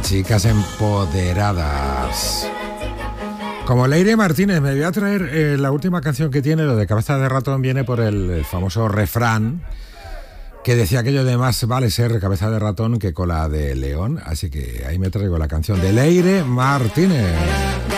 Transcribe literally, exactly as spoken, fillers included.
Chicas empoderadas. Como Leire Martínez, me voy a traer eh, la última canción que tiene, lo de Cabeza de Ratón, viene por el, el famoso refrán que decía aquello de más vale ser cabeza de ratón que cola de león. Así que ahí me traigo la canción de Leire Martínez.